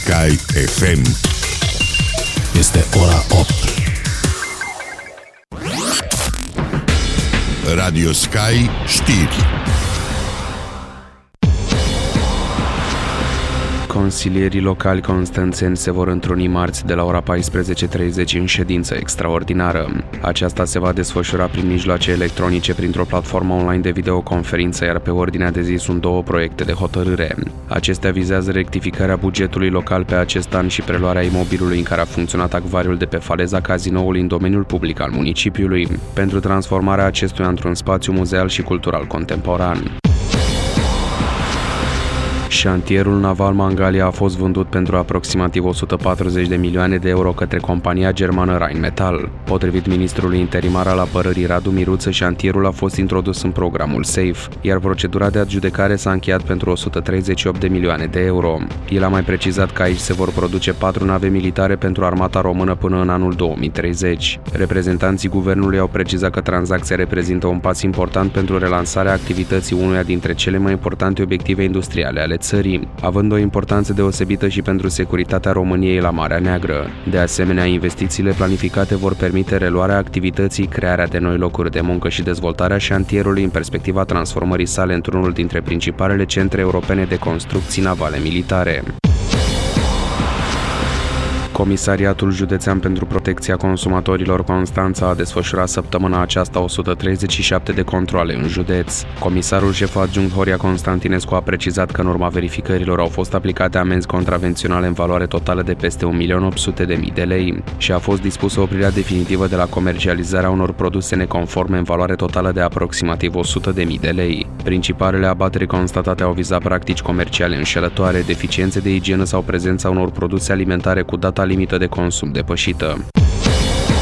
Sky FM. Este ora 8. Radio Sky știri. Consilierii locali constanțeni se vor întruni marți de la ora 14:30 în ședință extraordinară. Aceasta se va desfășura prin mijloace electronice printr-o platformă online de videoconferință, iar pe ordinea de zi sunt două proiecte de hotărâre. Acestea vizează rectificarea bugetului local pe acest an și preluarea imobilului în care a funcționat acvariul de pe faleza cazinoului în domeniul public al municipiului, pentru transformarea acestuia într-un spațiu muzeal și cultural contemporan. Șantierul naval Mangalia a fost vândut pentru aproximativ 140 de milioane de euro către compania germană Rheinmetall. Potrivit ministrului interimar al apărării Radu Miruță, șantierul a fost introdus în programul SAFE, iar procedura de adjudecare s-a încheiat pentru 138 de milioane de euro. El a mai precizat că aici se vor produce 4 nave militare pentru armata română până în anul 2030. Reprezentanții guvernului au precizat că tranzacția reprezintă un pas important pentru relansarea activității unuia dintre cele mai importante obiective industriale ale țării, având o importanță deosebită și pentru securitatea României la Marea Neagră. De asemenea, investițiile planificate vor permite reluarea activității, crearea de noi locuri de muncă și dezvoltarea șantierului în perspectiva transformării sale într-unul dintre principalele centre europene de construcții navale militare. Comisariatul Județean pentru Protecția Consumatorilor Constanța a desfășurat săptămâna aceasta 137 de controale în județ. Comisarul șef adjunct Horia Constantinescu a precizat că în urma verificărilor au fost aplicate amenzi contravenționale în valoare totală de peste 1.800.000 de lei și a fost dispusă oprirea definitivă de la comercializarea unor produse neconforme în valoare totală de aproximativ 100.000 de lei. Principalele abateri constatate au vizat practici comerciale înșelătoare, deficiențe de igienă sau prezența unor produse alimentare cu data limită de consum depășită.